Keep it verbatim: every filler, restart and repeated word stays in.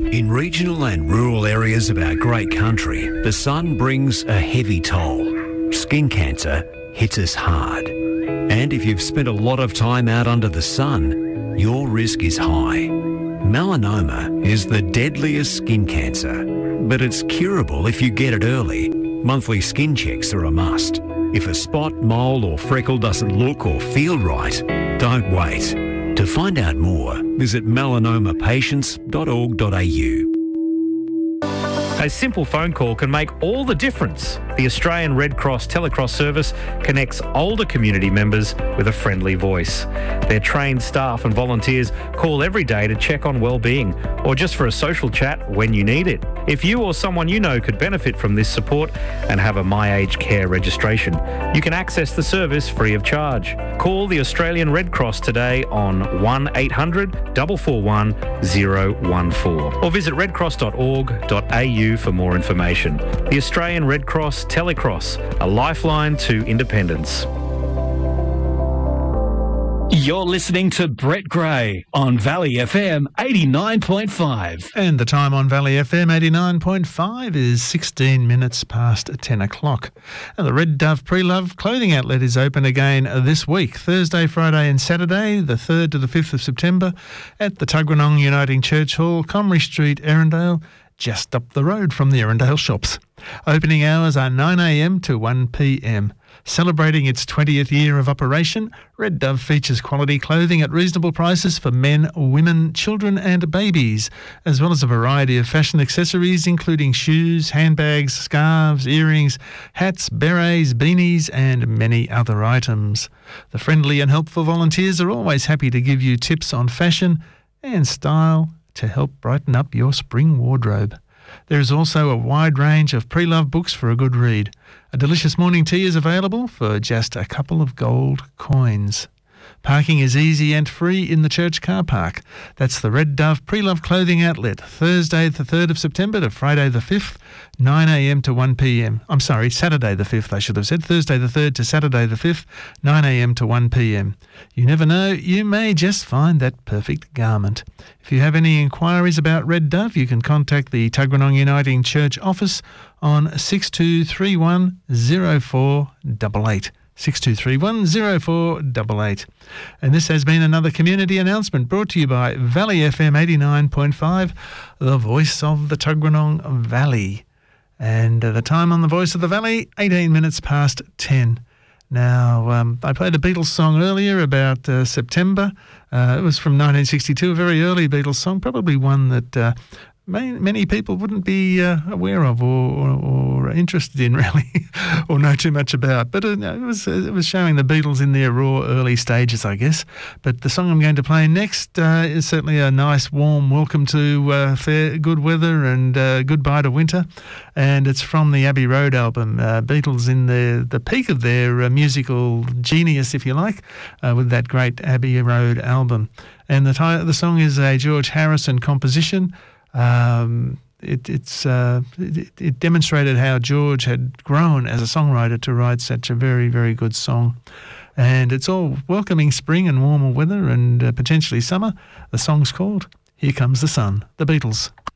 In regional and rural areas of our great country, the sun brings a heavy toll. Skin cancer hits us hard. And if you've spent a lot of time out under the sun, your risk is high. Melanoma is the deadliest skin cancer, but it's curable if you get it early. Monthly skin checks are a must. If a spot, mole or freckle doesn't look or feel right, don't wait. To find out more, visit melanoma patients dot org dot a u. A simple phone call can make all the difference. The Australian Red Cross Telecross service connects older community members with a friendly voice. Their trained staff and volunteers call every day to check on well-being or just for a social chat when you need it. If you or someone you know could benefit from this support and have a My Aged Care registration, you can access the service free of charge. Call the Australian Red Cross today on one eight hundred, four four one, zero one four or visit redcross dot org dot a u for more information. The Australian Red Cross Telecross, a lifeline to independence. You're listening to Brett Gray on Valley F M eighty-nine point five. And the time on Valley F M eighty-nine point five is sixteen minutes past ten o'clock. And the Red Dove Pre-Love clothing outlet is open again this week, Thursday, Friday and Saturday, the third to the fifth of September at the Tuggeranong Uniting Church Hall, Comrie Street, Erindale, just up the road from the Erindale shops. Opening hours are nine a m to one p m. Celebrating its twentieth year of operation, Red Dove features quality clothing at reasonable prices for men, women, children and babies, as well as a variety of fashion accessories including shoes, handbags, scarves, earrings, hats, berets, beanies and many other items. The friendly and helpful volunteers are always happy to give you tips on fashion and style to help brighten up your spring wardrobe. There is also a wide range of pre-love books for a good read. A delicious morning tea is available for just a couple of gold coins. Parking is easy and free in the church car park. That's the Red Dove Pre-Love Clothing Outlet, Thursday the third of September to Friday the fifth, nine a m to one p m. I'm sorry, Saturday the fifth, I should have said. Thursday the third to Saturday the fifth, nine a m to one p m. You never know, you may just find that perfect garment. If you have any inquiries about Red Dove, you can contact the Tuggeranong Uniting Church office on six two three one, zero four eight eight. six two three one, zero four eight eight. And this has been another community announcement brought to you by Valley F M eighty-nine point five, the voice of the Tuggeranong Valley. And uh, the time on the voice of the Valley, eighteen minutes past ten. Now, um, I played a Beatles song earlier about uh, September. Uh, it was from nineteen sixty-two, a very early Beatles song, probably one that uh, many people wouldn't be uh, aware of or, or, or interested in, really, or know too much about. But uh, it was it was showing the Beatles in their raw early stages, I guess. But the song I'm going to play next uh, is certainly a nice, warm welcome to uh, fair, good weather and uh, goodbye to winter. And it's from the Abbey Road album, uh, Beatles in the, the peak of their uh, musical genius, if you like, uh, with that great Abbey Road album. And the, t- the song is a George Harrison composition. Um, it, it's uh, it, it demonstrated how George had grown as a songwriter to write such a very, very good song. And it's all welcoming spring and warmer weather and uh, potentially summer. The song's called Here Comes the Sun, the Beatles.